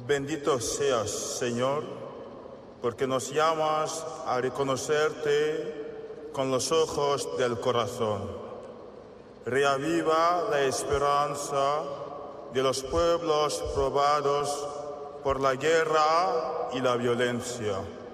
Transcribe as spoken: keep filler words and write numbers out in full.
Bendito seas, Señor, porque nos llamas a reconocerte con los ojos del corazón. Reaviva la esperanza de los pueblos probados por la guerra y la violencia.